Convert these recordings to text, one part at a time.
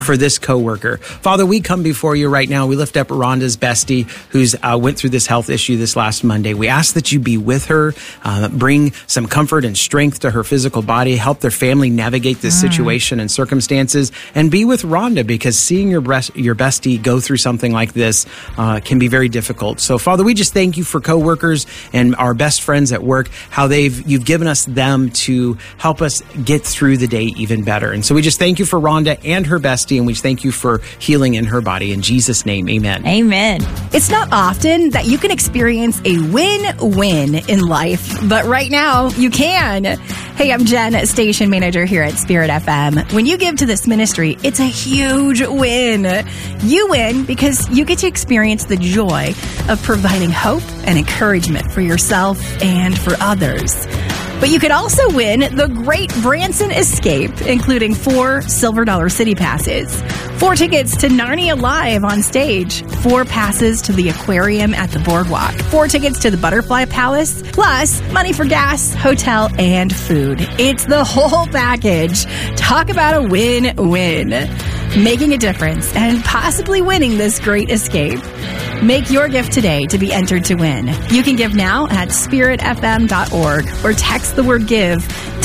for this coworker. Father, we come before you right now. We lift up Rhonda's bestie who's went through this health issue this last Monday. We ask that you be with her, bring some comfort and strength to her physical body, help their family navigate this situation and circumstances, and be with Rhonda, because seeing your bestie go through something like this can be very difficult. So, Father, we just thank you for coworkers and our best friends at work, how you've given us them to help us get through the day even better. And so we just thank you for Rhonda and her bestie, and we thank you for healing in her body. In Jesus' name, amen. Amen. It's not often that you can experience a win-win in life, but right now you can. Hey, I'm Jen, station manager here at Spirit FM. When you give to this ministry, it's a huge win. You win because you get to experience the joy of providing hope and encouragement for yourself and for others. But you could also win the Great Branson Escape, including 4 Silver Dollar City passes, 4 tickets to Narnia Live on stage, 4 passes to the aquarium at the boardwalk, 4 tickets to the Butterfly Palace, plus money for gas, hotel, and food. It's the whole package. Talk about a win-win. Making a difference and possibly winning this great escape. Make your gift today to be entered to win. You can give now at spiritfm.org or text the word GIVE to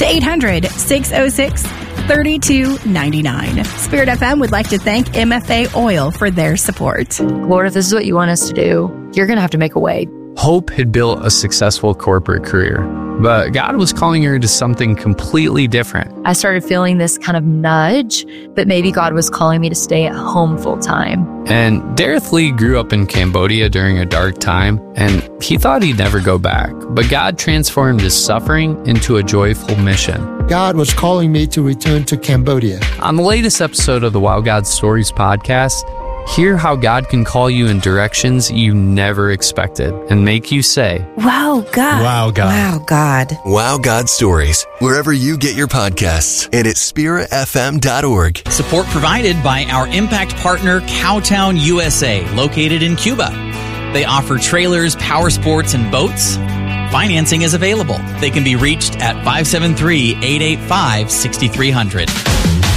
800-606-3299. Spirit FM would like to thank MFA Oil for their support. Lord, if this is what you want us to do, you're going to have to make a way. Hope had built a successful corporate career, but God was calling her to something completely different. I started feeling this kind of nudge, but maybe God was calling me to stay at home full time. And Dareth Lee grew up in Cambodia during a dark time, and he thought he'd never go back. But God transformed his suffering into a joyful mission. God was calling me to return to Cambodia. On the latest episode of the Wow God Stories podcast, hear how God can call you in directions you never expected and make you say, Wow, God. Wow, God. Wow, God. Wow, God Stories, wherever you get your podcasts and at spiritfm.org. Support provided by our impact partner, Cowtown USA, located in Cuba. They offer trailers, power sports, and boats. Financing is available. They can be reached at 573-885-6300.